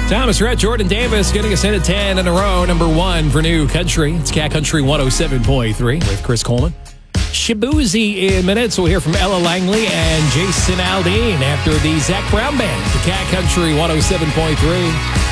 Thomas Rhett, Jordan Davis getting us in at 10 in a row. Number 1 for New Country. It's Cat Country 107.3 with Chris Coleman. Shabuzi in minutes. We'll hear from Ella Langley and Jason Aldean after the Zach Brown Band. The Cat Country 107.3.